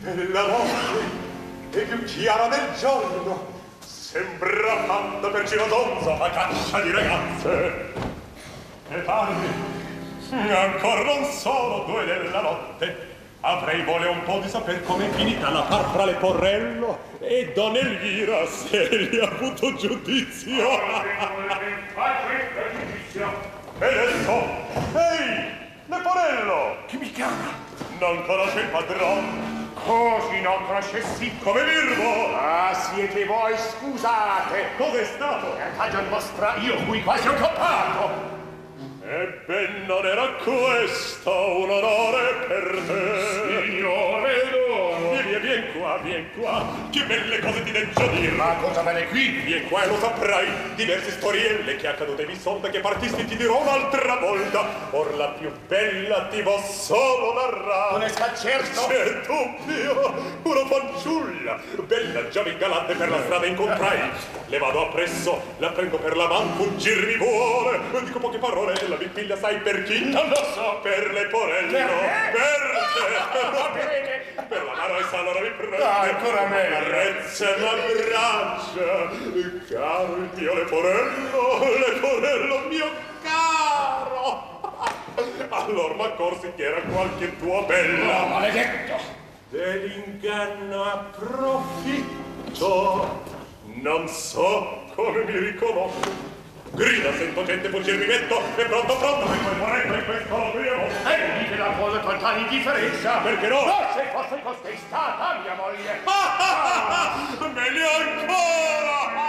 La notte è più chiara del giorno. Sembra fatta per Girodonza a caccia di ragazze. E tardi, ancora non sono 2 della notte. Avrei vole un po' di saper come è finita la par fra Leporello e Don Elvira, se gli ha avuto giudizio. E adesso, ehi, Leporello! Chi mi chiama? Non conosce il padron? Così non conoscessi? Come Virgo! Ah, siete voi, scusate! Cos'è stato? Cagion vostra, io qui quasi ho coppato! Ebbe, non era questo un onore per te? Signore, no! Vien qua, che belle cose ti deggio dir. Ma cosa vale qui? Vien qua e lo saprai, diverse storielle che accadute vi son, da che partisti ti dirò un'altra volta. Or la più bella ti vo solo narrare. Non è scherzo? C'è dubbio, una fanciulla, bella giovin galante per la strada incontrai. Le vado appresso, la prendo per la man, fuggir mi vuole. Dico poche parole, la mi piglia sai per chi? Non lo so. Per Leporello, Per te. Va bene. Per la mano e allora mi prende. Ah, ancora meglio. Arrezza e m'abbraccia. Caro il mio Leporello mio caro. Allora m'accorsi che era qualche tua bella. Oh, maledetto. Dell'inganno approfitto. Non so come mi riconosco. Grida, sento gente, fuggir mi metto. E pronto, vorrei in questo lo primo. E dite la cosa con tale indifferenza. Perché no? Forse fosse costei stata mia moglie. Meglio ancora!